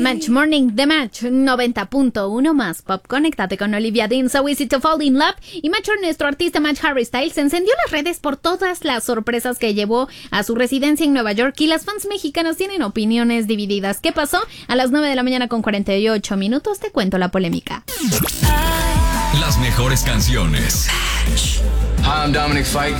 Match Morning de Match 90.1 más Pop. Conéctate con Olivia Dean, So Easy to Fall in Love. Y Match, nuestro artista Match Harry Styles, encendió las redes por todas las sorpresas que llevó a su residencia en Nueva York. Y las fans mexicanas tienen opiniones divididas. ¿Qué pasó? A las 9 de la mañana con 48 minutos te cuento la polémica. Las mejores canciones. Hi, I'm Dominic Fike.